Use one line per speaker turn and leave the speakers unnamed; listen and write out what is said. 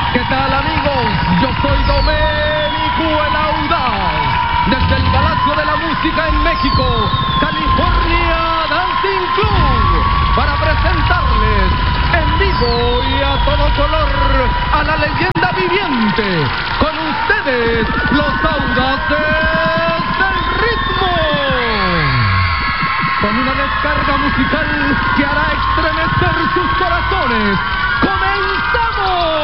¿Qué tal, amigos? Yo soy Domenico el Audaz, desde el Palacio de la Música en México, California Dancing Club, para presentarles en vivo y a todo color a la leyenda viviente. Con ustedes, los Audaces del Ritmo. Con una descarga musical que hará estremecer sus corazones. ¡Comenzamos!